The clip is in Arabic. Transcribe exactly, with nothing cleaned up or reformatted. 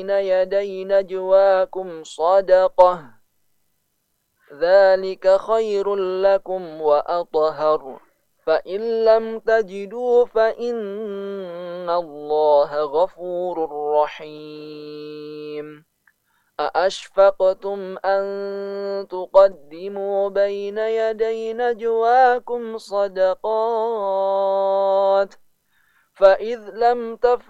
يدي نجواكم صدقة ذلك خير لكم وأطهر فإن لم تجدوا فإن الله غفور رحيم أأشفقتم أن تقدموا بين يدي نجواكم صدقات فإذ لم تفعلوا